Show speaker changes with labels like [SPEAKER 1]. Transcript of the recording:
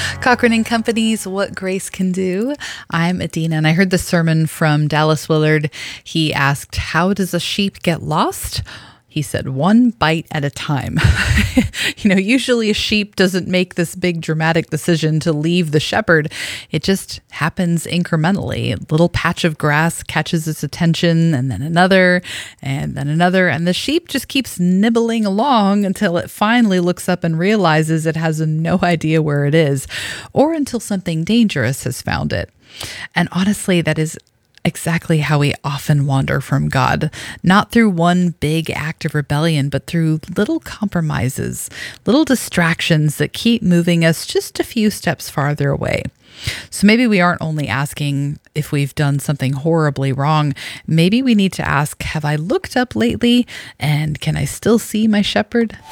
[SPEAKER 1] Cochrane and Company's What Grace Can Do. I'm Adina, and I heard this sermon from Dallas Willard. He asked, how does a sheep get lost? He said, one bite at a time. Usually a sheep doesn't make this big dramatic decision to leave the shepherd. It just happens incrementally. A little patch of grass catches its attention, and then another, and then another. And the sheep just keeps nibbling along until it finally looks up and realizes it has no idea where it is, or until something dangerous has found it. And honestly, that is exactly how we often wander from God, not through one big act of rebellion, but through little compromises, little distractions that keep moving us just a few steps farther away. So maybe we aren't only asking if we've done something horribly wrong. Maybe we need to ask, have I looked up lately, and can I still see my shepherd?